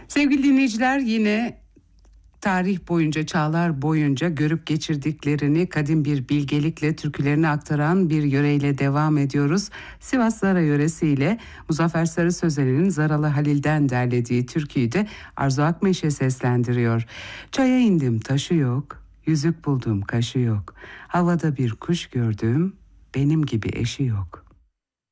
Sevgili dinleyiciler, yine tarih boyunca, çağlar boyunca görüp geçirdiklerini kadim bir bilgelikle türkülerini aktaran bir yöreyle devam ediyoruz. Sivas Zara yöresiyle Muzaffer Sarı Sözen'in Zaralı Halil'den derlediği türküyü de Arzu Akmeşe seslendiriyor. Çaya indim taşı yok, yüzük buldum kaşı yok. Havada bir kuş gördüm, benim gibi eşi yok.